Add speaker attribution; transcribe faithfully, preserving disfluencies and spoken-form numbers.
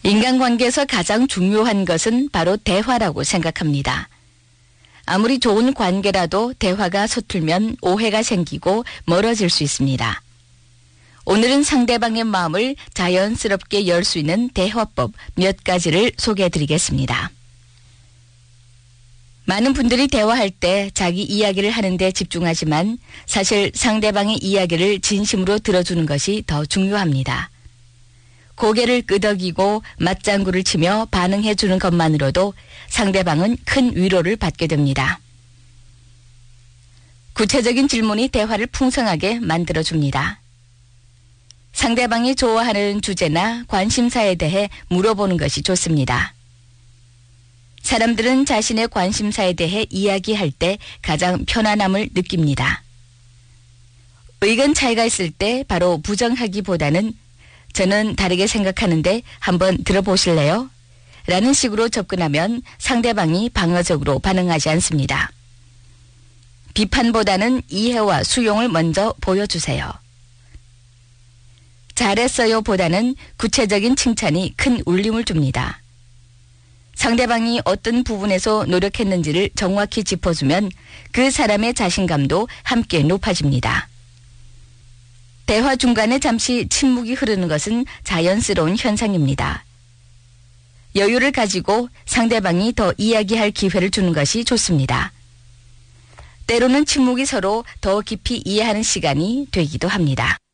Speaker 1: 인간관계에서 가장 중요한 것은 바로 대화라고 생각합니다. 아무리 좋은 관계라도 대화가 서툴면 오해가 생기고 멀어질 수 있습니다. 오늘은 상대방의 마음을 자연스럽게 열 수 있는 대화법 몇 가지를 소개해 드리겠습니다. 많은 분들이 대화할 때 자기 이야기를 하는 데 집중하지만 사실 상대방의 이야기를 진심으로 들어주는 것이 더 중요합니다. 고개를 끄덕이고 맞장구를 치며 반응해 주는 것만으로도 상대방은 큰 위로를 받게 됩니다. 구체적인 질문이 대화를 풍성하게 만들어줍니다. 상대방이 좋아하는 주제나 관심사에 대해 물어보는 것이 좋습니다. 사람들은 자신의 관심사에 대해 이야기할 때 가장 편안함을 느낍니다. 의견 차이가 있을 때 바로 부정하기보다는 저는 다르게 생각하는데 한번 들어보실래요? 라는 식으로 접근하면 상대방이 방어적으로 반응하지 않습니다. 비판보다는 이해와 수용을 먼저 보여주세요. 잘했어요 보다는 구체적인 칭찬이 큰 울림을 줍니다. 상대방이 어떤 부분에서 노력했는지를 정확히 짚어주면 그 사람의 자신감도 함께 높아집니다. 대화 중간에 잠시 침묵이 흐르는 것은 자연스러운 현상입니다. 여유를 가지고 상대방이 더 이야기할 기회를 주는 것이 좋습니다. 때로는 침묵이 서로 더 깊이 이해하는 시간이 되기도 합니다.